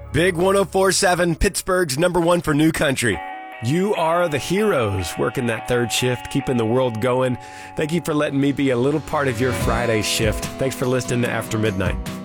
Big 104.7, Pittsburgh's #1 for new country. You are the heroes working that third shift, keeping the world going. Thank you for letting me be a little part of your Friday shift. Thanks for listening to After Midnight.